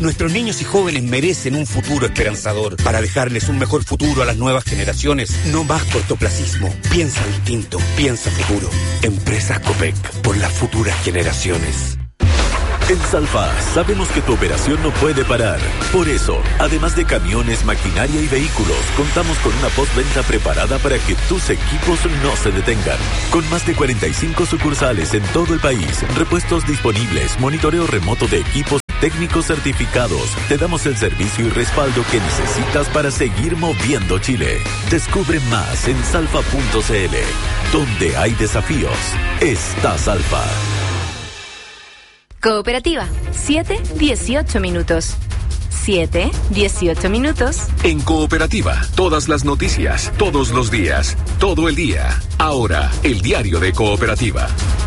Nuestros niños y jóvenes merecen un futuro esperanzador. Para dejarles un mejor futuro a las nuevas generaciones, no más cortoplacismo. Piensa distinto, piensa futuro. Empresas Copec, por las futuras generaciones. En Salfa sabemos que tu operación no puede parar. Por eso, además de camiones, maquinaria y vehículos, contamos con una postventa preparada para que tus equipos no se detengan. Con más de 45 sucursales en todo el país, repuestos disponibles, monitoreo remoto de equipos, técnicos certificados, te damos el servicio y respaldo que necesitas para seguir moviendo Chile. Descubre más en salfa.cl. Donde hay desafíos, está Salfa. Cooperativa, 7:18 minutos. 7:18 minutos. En Cooperativa, todas las noticias, todos los días, todo el día. Ahora, el diario de Cooperativa.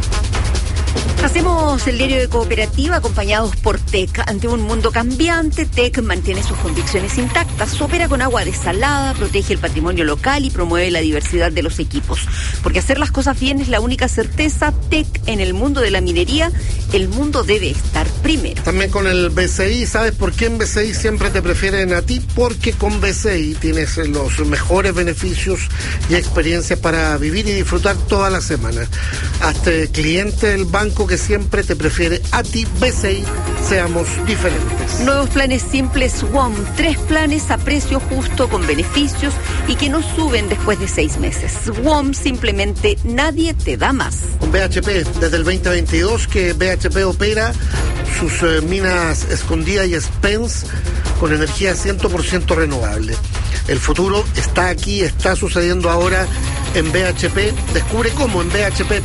Hacemos el diario de Cooperativa acompañados por TEC. Ante un mundo cambiante, TEC mantiene sus convicciones intactas, opera con agua desalada, protege el patrimonio local y promueve la diversidad de los equipos. Porque hacer las cosas bien es la única certeza. TEC, en el mundo de la minería, el mundo debe estar primero. También con el BCI, ¿sabes por qué en BCI siempre te prefieren a ti? Porque con BCI tienes los mejores beneficios y experiencias para vivir y disfrutar toda la semana. Hazte cliente del banco que siempre te prefiere a ti. BCI, seamos diferentes. Nuevos planes simples WOM, 3 planes a precio justo con beneficios y que no suben después de 6 meses. WOM, simplemente nadie te da más. Con BHP, desde el 2022 que BHP opera sus minas Escondida y Spence con energía 100% renovable. El futuro está aquí, está sucediendo ahora en BHP. Descubre cómo en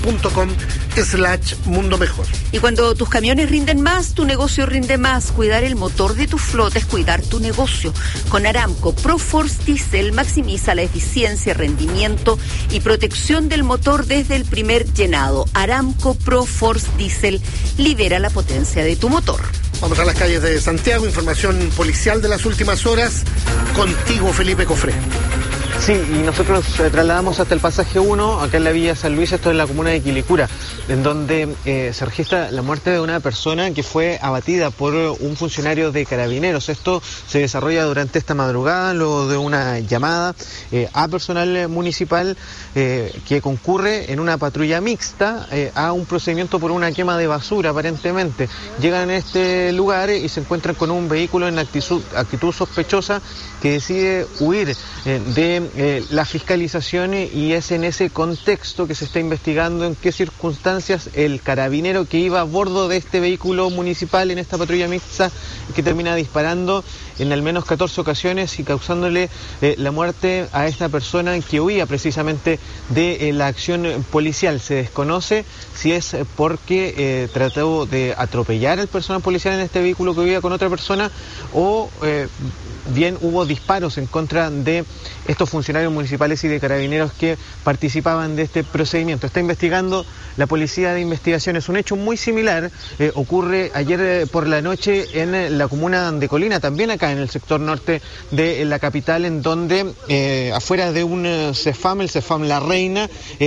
bhp.com/mundo mejor. Y cuando tus camiones rinden más, tu negocio rinde más. Cuidar el motor de tu flota es cuidar tu negocio. Con Aramco ProForce Diesel maximiza la eficiencia, rendimiento y protección del motor desde el primer llenado. Aramco ProForce Diesel libera la potencia de tu motor. Vamos a las calles de Santiago, información policial de las últimas horas. Contigo, Felipe Cofré. Sí, y nosotros trasladamos hasta el pasaje 1, acá en la Villa San Luis, esto es la comuna de Quilicura, en donde se registra la muerte de una persona que fue abatida por un funcionario de Carabineros. Esto se desarrolla durante esta madrugada, luego de una llamada a personal municipal que concurre en una patrulla mixta a un procedimiento por una quema de basura, aparentemente. Llegan a este lugar y se encuentran con un vehículo en actitud sospechosa que decide huir de la fiscalización, y es en ese contexto que se está investigando en qué circunstancias el carabinero que iba a bordo de este vehículo municipal en esta patrulla mixta, que termina disparando en al menos 14 ocasiones y causándole la muerte a esta persona que huía precisamente de la acción policial. Se desconoce si es porque trató de atropellar al personal policial en este vehículo que huía con otra persona o bien hubo disparos en contra de estos funcionarios municipales y de carabineros que participaban de este procedimiento. Está investigando la Policía de Investigaciones. Un hecho muy similar ocurre ayer por la noche en la comuna de Colina, también acá en el sector norte de la capital, en donde afuera de un CEFAM, el CEFAM La Reina,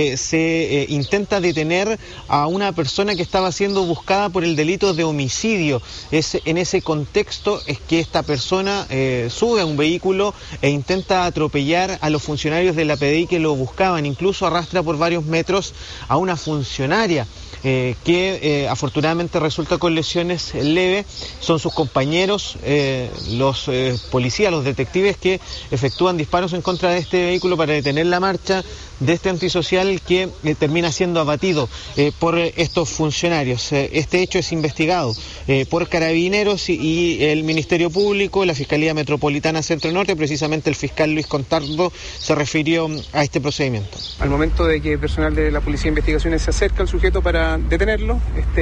se intenta detener a una persona que estaba siendo buscada por el delito de homicidio. Es en ese contexto es que esta persona sube a un vehículo e intenta atropellar a los funcionarios de la PDI que lo buscaban. Incluso arrastra por varios metros a una funcionaria que afortunadamente resulta con lesiones leves. Son sus compañeros, los policías, los detectives, que efectúan disparos en contra de este vehículo para detener la marcha de este antisocial que termina siendo abatido por estos funcionarios. Este hecho es investigado por Carabineros y el Ministerio Público, la Fiscalía Metropolitana Centro Norte. Precisamente el fiscal Luis Contardo se refirió a este procedimiento. Al momento de que personal de la Policía de Investigaciones se acerca al sujeto para detenerlo,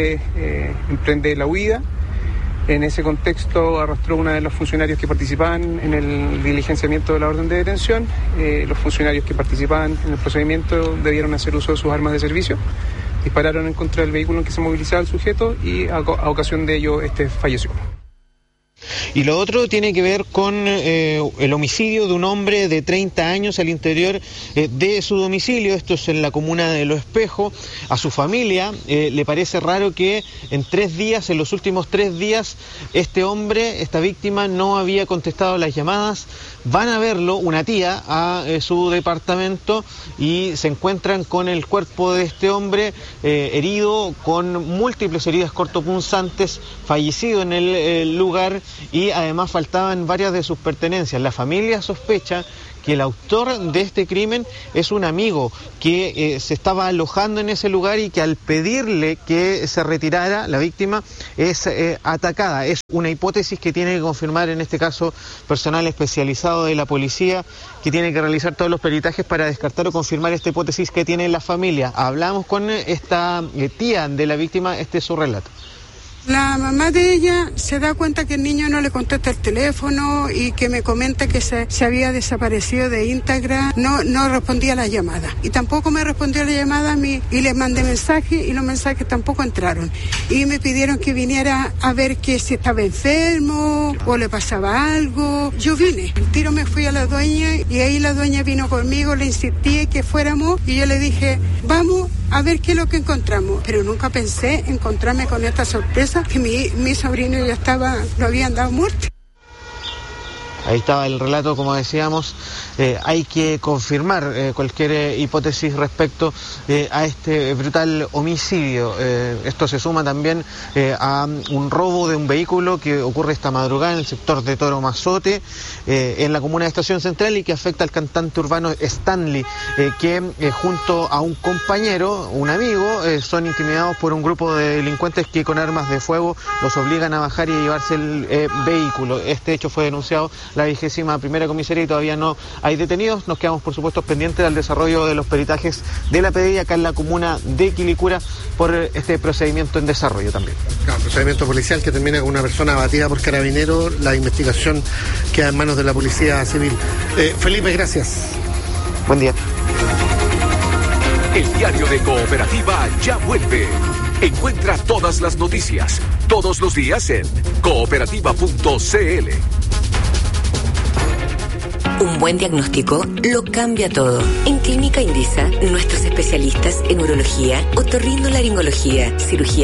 emprende la huida. En ese contexto arrastró a uno de los funcionarios que participaban en el diligenciamiento de la orden de detención. Los funcionarios que participaban en el procedimiento debieron hacer uso de sus armas de servicio. Dispararon en contra del vehículo en que se movilizaba el sujeto y a ocasión de ello falleció. Y lo otro tiene que ver con el homicidio de un hombre de 30 años al interior de su domicilio. Esto es en la comuna de Los Espejos. A su familia le parece raro que en los últimos 3 días, esta víctima no había contestado las llamadas. Van a verlo, una tía, a su departamento y se encuentran con el cuerpo de este hombre herido, con múltiples heridas cortopunzantes, fallecido en el lugar, y además faltaban varias de sus pertenencias. La familia sospecha que el autor de este crimen es un amigo que se estaba alojando en ese lugar y que al pedirle que se retirara, la víctima es atacada. Es una hipótesis que tiene que confirmar, en este caso, personal especializado de la policía, que tiene que realizar todos los peritajes para descartar o confirmar esta hipótesis que tiene la familia. Hablamos con esta tía de la víctima, este es su relato. La mamá de ella se da cuenta que el niño no le contesta el teléfono y que me comenta que se había desaparecido de Instagram, no respondía a las llamadas y tampoco me respondió a la llamada a mí, y les mandé mensajes y los mensajes tampoco entraron, y me pidieron que viniera a ver que si estaba enfermo o le pasaba algo. Yo vine, al tiro me fui a la dueña y ahí la dueña vino conmigo, le insistí que fuéramos y yo le dije, vamos a ver qué es lo que encontramos, pero nunca pensé encontrarme con esta sorpresa que mi sobrino ya lo habían dado muerte. Ahí estaba el relato, como decíamos. Hay que confirmar cualquier hipótesis respecto a este brutal homicidio. Esto se suma también a un robo de un vehículo que ocurre esta madrugada en el sector de Toro Mazote, en la comuna de Estación Central, y que afecta al cantante urbano Stanley, que junto a un compañero, un amigo, son intimidados por un grupo de delincuentes que con armas de fuego los obligan a bajar y a llevarse el vehículo. Este hecho fue denunciado la 21ª comisaría y todavía no hay detenidos. Nos quedamos, por supuesto, pendientes del desarrollo de los peritajes de la PDI acá en la comuna de Quilicura por este procedimiento en desarrollo también. Claro, procedimiento policial que termina con una persona abatida por carabineros. La investigación queda en manos de la Policía Civil. Felipe, gracias. Buen día. El diario de Cooperativa ya vuelve. Encuentra todas las noticias, todos los días en cooperativa.cl. Un buen diagnóstico lo cambia todo. En Clínica Indisa, nuestros especialistas en urología, otorrinolaringología, cirugía